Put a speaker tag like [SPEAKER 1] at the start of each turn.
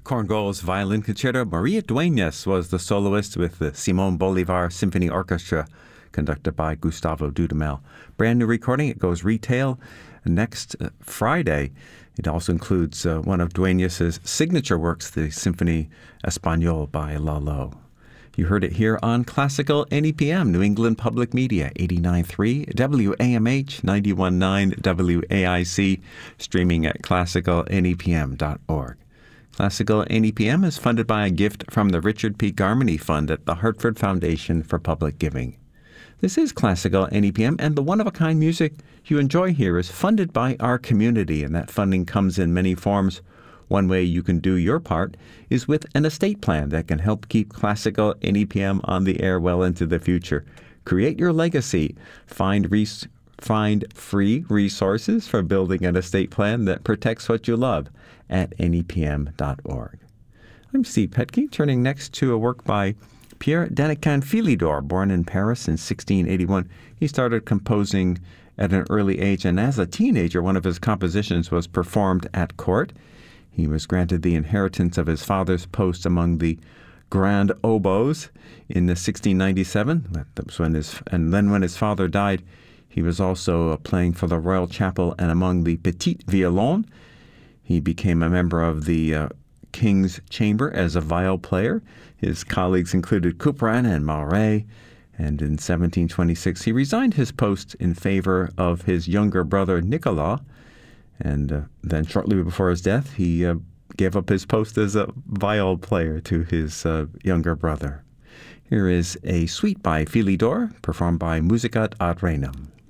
[SPEAKER 1] Korngold's violin concerto. Maria Dueñas was the soloist with the Simón Bolívar Symphony Orchestra, conducted by Gustavo Dudamel. Brand new recording. It goes retail next Friday. It also includes one of Dueñas' signature works, the Symphony Español by Lalo. You heard it here on Classical NEPM, New England Public Media, 89.3 WAMH, 91.9 WAIC, streaming at classicalnepm.org. Classical NEPM is funded by a gift from the Richard P. Garmany Fund at the Hartford Foundation for Public Giving. This is Classical NEPM, and the one-of-a-kind music you enjoy here is funded by our community, and that funding comes in many forms. One way you can do your part is with an estate plan that can help keep Classical NEPM on the air well into the future. Create your legacy. Find free resources for building an estate plan that protects what you love at nepm.org. I'm Steve Petke, turning next to a work by Pierre Danican Philidor, born in Paris in 1681. He started composing at an early age, and as a teenager, one of his compositions was performed at court. He was granted the inheritance of his father's post among the grand oboes in 1697. That was when his father died, he was also playing for the Royal Chapel and among the Petit Violon. He became a member of the King's Chamber as a viol player. His colleagues included Couperin and Mauret. And in 1726, he resigned his post in favor of his younger brother, Nicolas. And then shortly before his death, he gave up his post as a viol player to his younger brother. Here is a suite by Philidor, performed by Musicat ad Renum.